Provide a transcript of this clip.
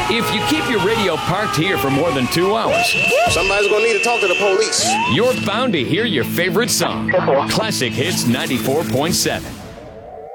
If you keep your radio parked here for more than 2 hours, somebody's gonna need to talk to the police. you're bound to hear your favorite song. Classic Hits 94.7.